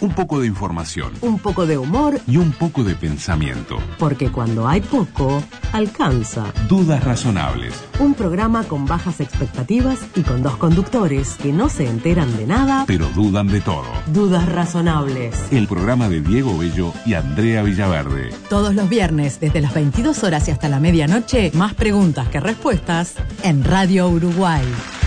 Un poco de información. Un poco de humor. Y un poco de pensamiento. Porque cuando hay poco, alcanza. Dudas razonables. Un programa con bajas expectativas y con dos conductores que no se enteran de nada, pero dudan de todo. Dudas razonables. El programa de Diego Bello y Andrea Villaverde. Todos los viernes, desde las 22 horas y hasta la medianoche, más preguntas que respuestas en Radio Uruguay.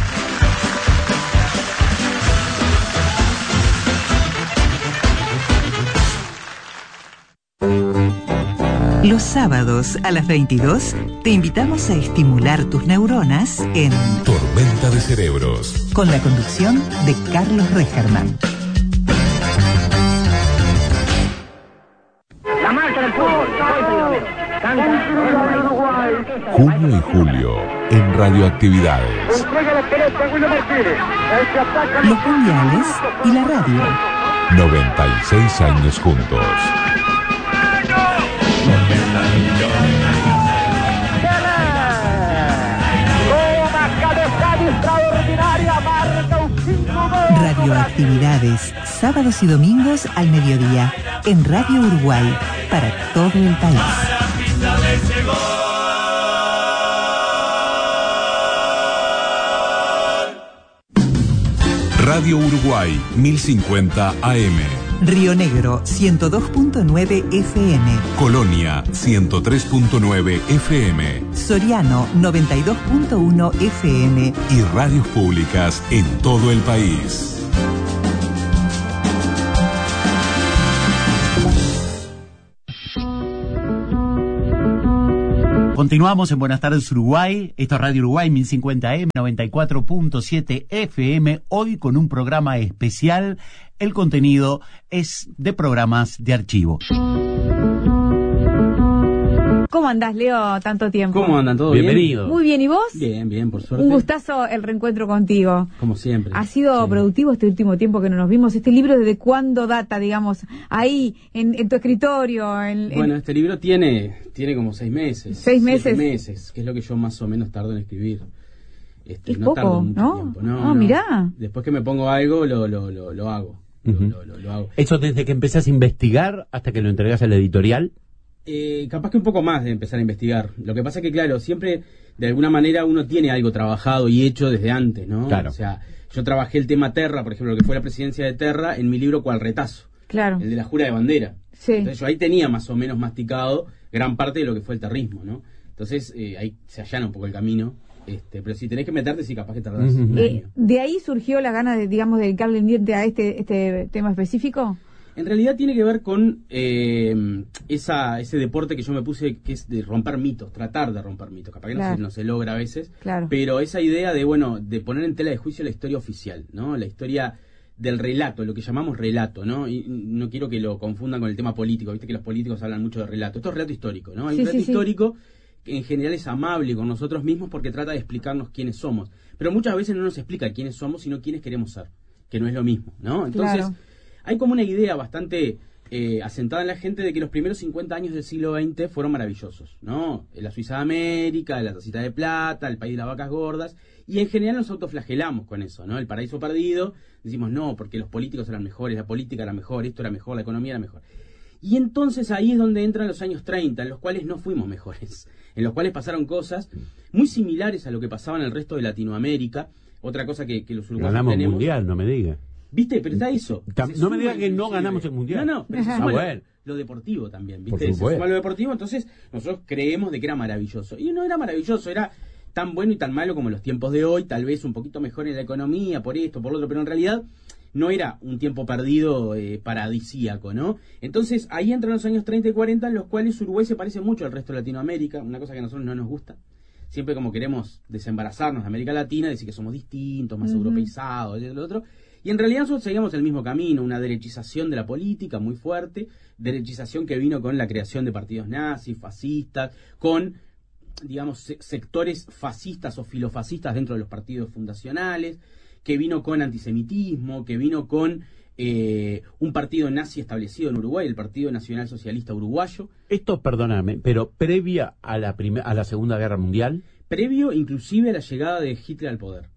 Los sábados a las 22 te invitamos a estimular tus neuronas en Tormenta de Cerebros, con la conducción de Carlos Regerman. La marcha del fútbol. Junio y julio en Radioactividades. Los mundiales y la radio. 96 años juntos. Radioactividades, sábados y domingos al mediodía, en Radio Uruguay, para todo el país. Radio Uruguay, 1050 AM. Río Negro, 102.9 FM. Colonia, 103.9 FM. Soriano, 92.1 FM. Y radios públicas en todo el país. Continuamos en Buenas tardes Uruguay, esto es Radio Uruguay 1050M, 94.7 FM, hoy con un programa especial. El contenido es de programas de archivo. ¿Cómo andás, Leo, tanto tiempo? ¿Cómo andan? ¿Todo Bienvenido. Muy bien, ¿y vos? Bien, bien, por suerte. Un gustazo el reencuentro contigo. Como siempre. Ha sido productivo este último tiempo que no nos vimos. Este libro, ¿desde cuándo data, digamos, ahí, en tu escritorio? Bueno, este libro tiene como 6 meses. 6 meses. 7 meses, que es lo que yo más o menos tardo en escribir. Es no poco, tardo mucho ¿no? tiempo. No, mirá. Después que me pongo algo, lo hago. Lo hago. ¿Eso desde que empezás a investigar hasta que lo entregás a la editorial? Capaz que un poco más de empezar a investigar. Lo que pasa es que, claro, siempre de alguna manera uno tiene algo trabajado y hecho desde antes, ¿no? Claro. O sea, yo trabajé el tema Terra, por ejemplo, lo que fue la presidencia de Terra, en mi libro Cual Retazo. Claro. El de la jura de bandera. Sí. Entonces yo ahí tenía más o menos masticado gran parte de lo que fue el terrismo, ¿no? Entonces ahí se allana un poco el camino. Pero si tenés que meterte, sí, capaz que tardás un año. ¿De ahí surgió la gana de, digamos, dedicarle el diente a este tema específico? En realidad tiene que ver con ese deporte que yo me puse, que es de romper mitos, tratar de romper mitos. Capaz que no se logra a veces, pero esa idea de poner en tela de juicio la historia oficial, ¿no? La historia del relato, lo que llamamos relato, ¿no? Y no quiero que lo confundan con el tema político, viste que los políticos hablan mucho de relato. Esto es relato histórico, ¿no? Hay un relato histórico que en general es amable con nosotros mismos porque trata de explicarnos quiénes somos. Pero muchas veces no nos explica quiénes somos, sino quiénes queremos ser, que no es lo mismo, ¿no? Entonces, hay como una idea bastante asentada en la gente de que los primeros 50 años del siglo XX fueron maravillosos, ¿no? La Suiza de América, la tacita de plata, el país de las vacas gordas, y en general nos autoflagelamos con eso, ¿no? El paraíso perdido, decimos no, porque los políticos eran mejores, la política era mejor, esto era mejor, la economía era mejor. Y entonces ahí es donde entran los años 30, en los cuales no fuimos mejores, en los cuales pasaron cosas muy similares a lo que pasaba en el resto de Latinoamérica. Otra cosa que los uruguayos ganamos tenemos... mundial, no me diga. ¿Viste? Pero está eso. No me digas que no ganamos el mundial. No, pero se suma lo deportivo también, ¿viste? Se suma lo deportivo, entonces nosotros creemos de que era maravilloso. Y no era maravilloso, era tan bueno y tan malo como los tiempos de hoy, tal vez un poquito mejor en la economía, por esto, por lo otro, pero en realidad no era un tiempo perdido paradisíaco, ¿no? Entonces ahí entran los años 30 y 40 en los cuales Uruguay se parece mucho al resto de Latinoamérica, una cosa que a nosotros no nos gusta. Siempre como queremos desembarazarnos de América Latina, decir que somos distintos, más europeizados, y lo otro. Y en realidad nosotros seguimos el mismo camino, una derechización de la política muy fuerte, derechización que vino con la creación de partidos nazis, fascistas, con, digamos, sectores fascistas o filofascistas dentro de los partidos fundacionales, que vino con antisemitismo, que vino con un partido nazi establecido en Uruguay, el Partido Nacional Socialista Uruguayo. Esto, perdóname, pero previa a la Segunda Guerra Mundial. Previo inclusive a la llegada de Hitler al poder.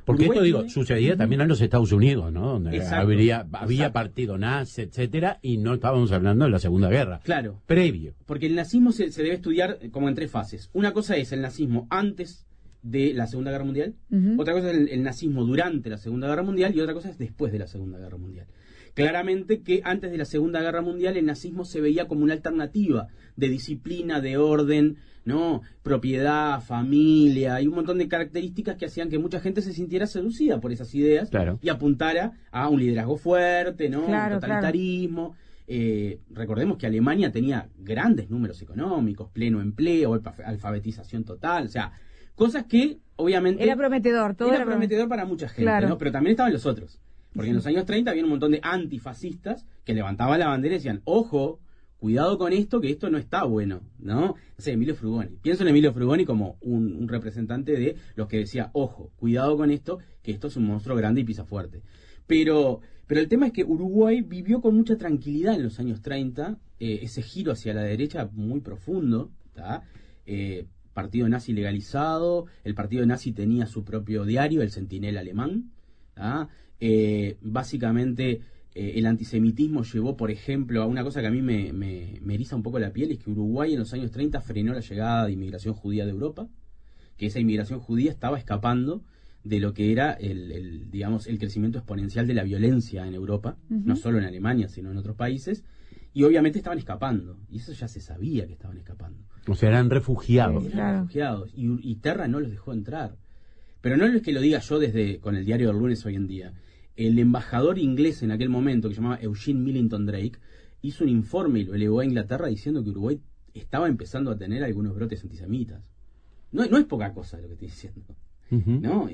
Porque Uruguay esto, sucedía también en los Estados Unidos, ¿no? Donde había partido nazi, etcétera, y no estábamos hablando de la Segunda Guerra. Claro. Previo. Porque el nazismo se debe estudiar como en 3 fases. Una cosa es el nazismo antes de la Segunda Guerra Mundial, otra cosa es el nazismo durante la Segunda Guerra Mundial y otra cosa es después de la Segunda Guerra Mundial. Claramente que antes de la Segunda Guerra Mundial el nazismo se veía como una alternativa de disciplina, de orden, ¿no? Propiedad, familia, y un montón de características que hacían que mucha gente se sintiera seducida por esas ideas y apuntara a un liderazgo fuerte, ¿no? Un totalitarismo. Recordemos que Alemania tenía grandes números económicos, pleno empleo, alfabetización total, o sea, cosas que obviamente era prometedor, todo era prometedor para mucha gente, ¿no? Pero también estaban los otros, porque en los años 30 había un montón de antifascistas que levantaban la bandera y decían, ojo, cuidado con esto, que esto no está bueno, ¿no? No sé, Emilio Frugoni. Pienso en Emilio Frugoni como un representante de los que decía, ojo, cuidado con esto, que esto es un monstruo grande y pisa fuerte. Pero el tema es que Uruguay vivió con mucha tranquilidad en los años 30, ese giro hacia la derecha muy profundo, ¿tá? Partido nazi legalizado, el partido nazi tenía su propio diario, el Sentinel alemán, ¿tá? Básicamente el antisemitismo llevó, por ejemplo, a una cosa que a mí me eriza un poco la piel, es que Uruguay en los años 30 frenó la llegada de inmigración judía de Europa, que esa inmigración judía estaba escapando de lo que era el crecimiento exponencial de la violencia en Europa, no solo en Alemania, sino en otros países, y obviamente estaban escapando, y eso ya se sabía que estaban escapando. O sea, eran refugiados. Eran refugiados, y Terra no los dejó entrar. Pero no es que lo diga yo con el diario del lunes hoy en día. El embajador inglés en aquel momento, que se llamaba Eugene Millington Drake, hizo un informe y lo elevó a Inglaterra diciendo que Uruguay estaba empezando a tener algunos brotes antisemitas. No es poca cosa lo que estoy diciendo, ¿no?